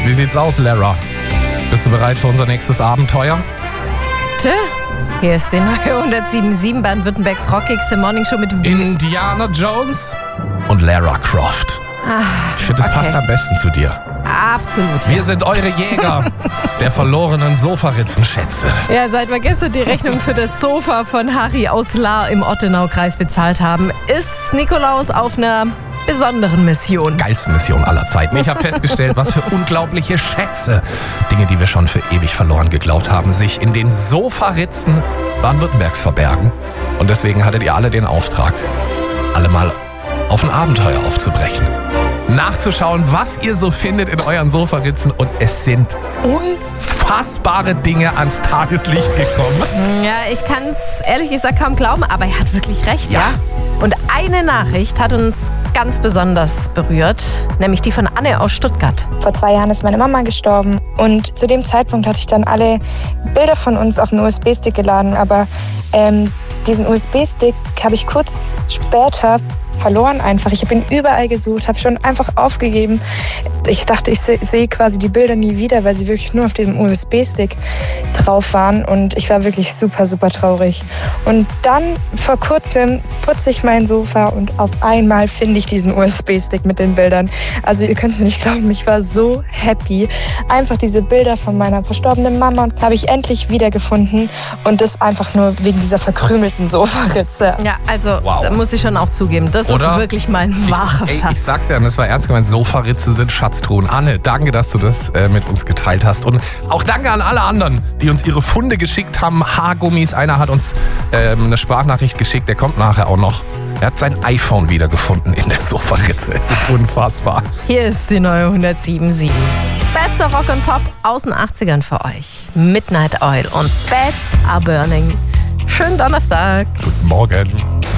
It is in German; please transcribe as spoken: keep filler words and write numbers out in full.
Wie sieht's aus, Lara? Bist du bereit für unser nächstes Abenteuer? Tja, hier ist die neue hundertsieben Komma sieben Baden-Württembergs Rockigste Morning Show mit Indiana Jones und Lara Croft. Ich finde, das okay. passt am besten zu dir. Absolut. Wir sind eure Jäger der verlorenen Sofaritzenschätze. Ja, seit wir gestern die Rechnung für das Sofa von Harry aus Lahr im Ottenau-Kreis bezahlt haben, ist Nikolaus auf einer besonderen Mission. Geilste Mission aller Zeiten. Ich habe festgestellt, was für unglaubliche Schätze, Dinge, die wir schon für ewig verloren geglaubt haben, sich in den Sofaritzen Baden-Württembergs verbergen. Und deswegen hattet ihr alle den Auftrag, alle mal auf ein Abenteuer aufzubrechen. Nachzuschauen, was ihr so findet in euren Sofaritzen. Und es sind unfassbare Dinge ans Tageslicht gekommen. Ja, ich kann es ehrlich gesagt kaum glauben, aber er hat wirklich recht, ja. Ja. Und eine Nachricht hat uns ganz besonders berührt, nämlich die von Anne aus Stuttgart. Vor zwei Jahren ist meine Mama gestorben und zu dem Zeitpunkt hatte ich dann alle Bilder von uns auf einen U S B-Stick geladen, aber ähm, diesen U S B-Stick habe ich kurz später verloren einfach. Ich habe ihn überall gesucht, habe schon einfach aufgegeben. Ich dachte, ich sehe quasi die Bilder nie wieder, weil sie wirklich nur auf diesem U S B-Stick drauf waren und ich war wirklich super, super traurig. Und dann vor kurzem putze ich mein Sofa und auf einmal finde ich diesen U S B-Stick mit den Bildern. Also ihr könnt es mir nicht glauben, ich war so happy. Einfach diese Bilder von meiner verstorbenen Mama habe ich endlich wiedergefunden und das einfach nur wegen dieser verkrümelten Sofaritze. Ja, also Wow. da muss ich schon auch zugeben, das Oder? ist wirklich mein wahrer ich, ey, Schatz. ich sag's ja, und das war ernst gemeint, Sofaritze sind Schatztruhen. Anne, danke, dass du das äh, mit uns geteilt hast. Und auch danke an alle anderen, die uns ihre Funde geschickt haben. Haargummis, einer hat uns ähm, eine Sprachnachricht geschickt, der kommt nachher auch noch. Er hat sein iPhone wiedergefunden in der Sofaritze. Es ist unfassbar. Hier ist die neue hundertsieben Komma sieben. Bester Rock und Pop aus den achtzigern für euch. Midnight Oil und Beds Are Burning. Schönen Donnerstag. Guten Morgen.